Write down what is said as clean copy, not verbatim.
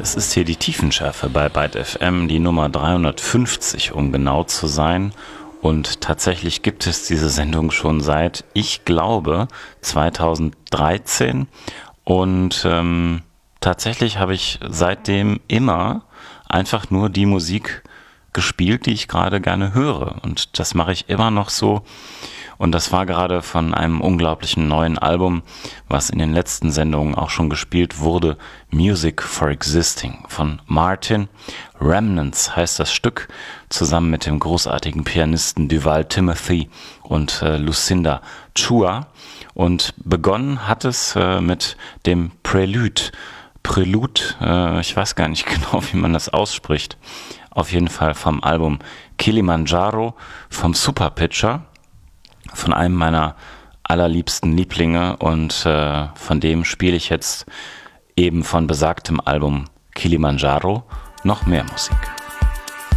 Es ist hier die Tiefenschärfe bei Byte FM, die Nummer 350, um genau zu sein. Und tatsächlich gibt es diese Sendung schon seit, ich glaube, 2013. Und tatsächlich habe ich seitdem immer einfach nur die Musik gespielt, die ich gerade gerne höre. Und das mache ich immer noch so. Und das war gerade von einem unglaublichen neuen Album, was in den letzten Sendungen auch schon gespielt wurde, Music for Existing von Martin. Remnants heißt das Stück, zusammen mit dem großartigen Pianisten Duval Timothy und Lucinda Chua. Und begonnen hat es mit dem Prelude, ich weiß gar nicht genau, wie man das ausspricht. Auf jeden Fall vom Album Kilimanjaro vom Superpitcher, von einem meiner allerliebsten Lieblinge, und von dem spiele ich jetzt eben von besagtem Album Kilimanjaro noch mehr Musik.